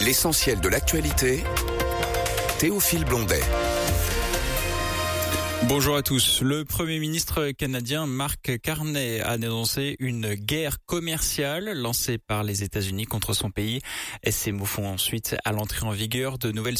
L'essentiel de l'actualité, Théophile Blondet. Bonjour à tous. Le Premier ministre canadien Mark Carney a dénoncé une guerre commerciale lancée par les États-Unis contre son pays. Et ces mots font ensuite à l'entrée en vigueur de nouvelles